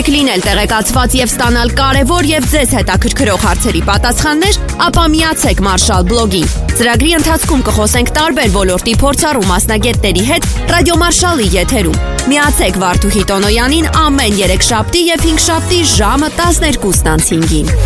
եք լինել տեղեկացված եւ ստանալ կարևոր եւ ձեզ հետաքրքրող հարցերի պատասխաններ, ապա միացեք Marshall blog-ին։ Ծրագրի ընթացքում կխոսենք տարբեր ոլորտի փորձառու մասնագետների հետ Ռադիո Marshall-ի եթերում։ Միացեք Վարդուհի Տոնոյանին ամեն 3 շաբթի եւ 5 շաբթի ժամը 12:05-ին։